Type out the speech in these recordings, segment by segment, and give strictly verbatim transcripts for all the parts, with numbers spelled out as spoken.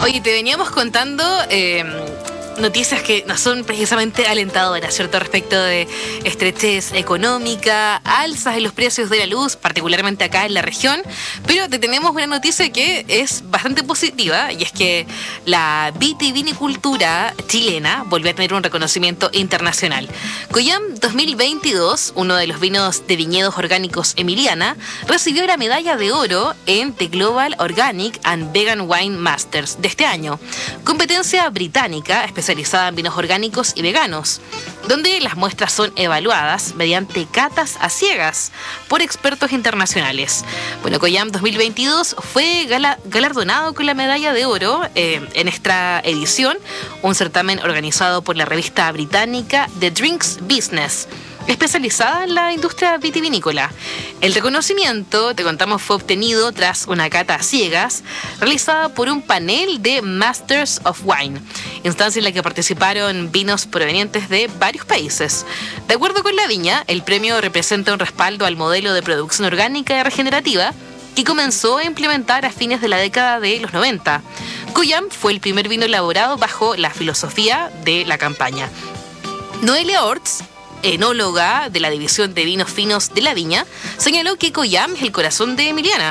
Oye, te veníamos contando eh, noticias que no son precisamente alentadoras, ¿cierto? Respecto de estrechez económica, alzas en los precios de la luz, particularmente acá en la región. Pero te tenemos una noticia que es bastante positiva, y es que la vitivinicultura chilena volvió a tener un reconocimiento internacional. Coyam dos mil veintidós, uno de los vinos de viñedos orgánicos Emiliana, recibió la medalla de oro en The Global Organic and Vegan Wine Masters de este año, competencia británica especializada en vinos orgánicos y veganos, donde las muestras son evaluadas mediante catas a ciegas por expertos internacionales. Bueno, Coyam dos mil veintidós fue gala, galardonado con la medalla de oro eh, en esta edición, un certamen organizado por la revista británica The Drinks Business, especializada en la industria vitivinícola. El reconocimiento, te contamos, fue obtenido tras una cata a ciegas realizada por un panel de Masters of Wine, instancia en la que participaron vinos provenientes de varios países. De acuerdo con la viña, el premio representa un respaldo al modelo de producción orgánica y regenerativa que comenzó a implementar a fines de la década de los noventa. Coyam fue el primer vino elaborado bajo la filosofía de la campaña. Noelia Orts, enóloga de la división de vinos finos de la viña, señaló que Coyam es el corazón de Emiliana.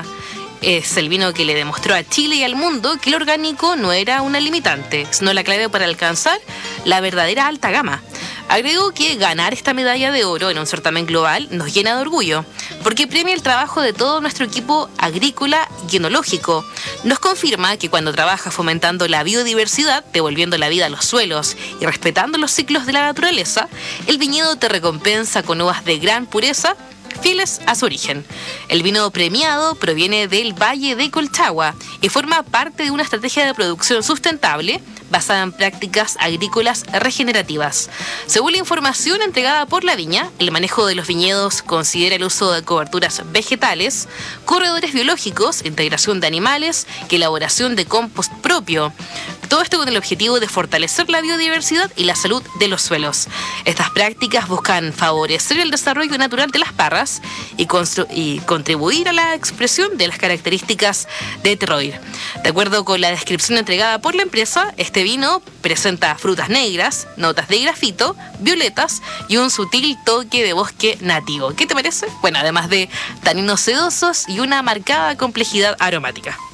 Es el vino que le demostró a Chile y al mundo que el orgánico no era una limitante, sino la clave para alcanzar la verdadera alta gama. Agregó que ganar esta medalla de oro en un certamen global nos llena de orgullo, porque premia el trabajo de todo nuestro equipo agrícola y enológico. Nos confirma que cuando trabajas fomentando la biodiversidad, devolviendo la vida a los suelos y respetando los ciclos de la naturaleza, el viñedo te recompensa con uvas de gran pureza, fieles a su origen. El vino premiado proviene del Valle de Colchagua y forma parte de una estrategia de producción sustentable basada en prácticas agrícolas regenerativas. Según la información entregada por la viña, el manejo de los viñedos considera el uso de coberturas vegetales, corredores biológicos, integración de animales y elaboración de compost propio. Todo esto con el objetivo de fortalecer la biodiversidad y la salud de los suelos. Estas prácticas buscan favorecer el desarrollo natural de las parras y, constru- y contribuir a la expresión de las características de terroir. De acuerdo con la descripción entregada por la empresa, este vino presenta frutas negras, notas de grafito, violetas y un sutil toque de bosque nativo. ¿Qué te parece? Bueno, además de taninos sedosos y una marcada complejidad aromática.